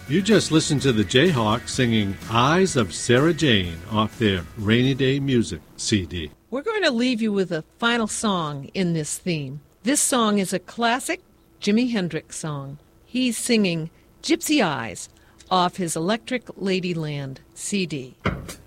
You just listened to the Jayhawks singing Eyes of Sarah Jane off their Rainy Day Music CD. We're going to leave you with a final song in this theme. This song is a classic Jimi Hendrix song. He's singing Gypsy Eyes off his Electric Ladyland CD.